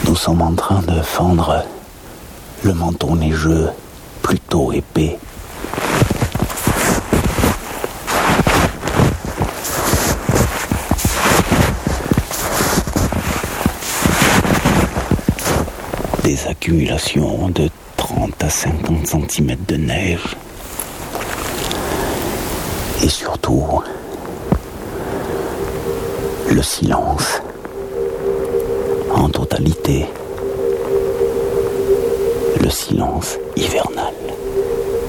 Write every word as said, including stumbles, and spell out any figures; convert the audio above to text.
Nous sommes en train de fendre le menton neigeux plutôt épais. Des accumulations de trente à cinquante centimètres de neige. Et surtout, le silence en totalité. Le silence hivernal.